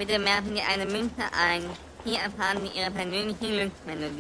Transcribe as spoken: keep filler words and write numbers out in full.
Bitte werfen Sie eine Münze ein. Hier erfahren Sie Ihre persönliche Glücksmelodie.